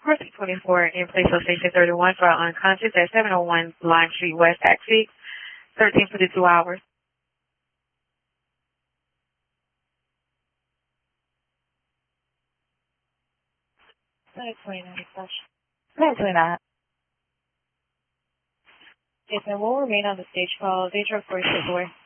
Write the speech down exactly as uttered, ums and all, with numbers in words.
crossing twenty-four in place of station thirty-one for unconscious at seven oh one Lime Street West, taxi, thirteen fifty-two hours. nine twenty-nine, nine twenty-nine. Yes, and we'll remain on the stage call. Danger, of course, is away.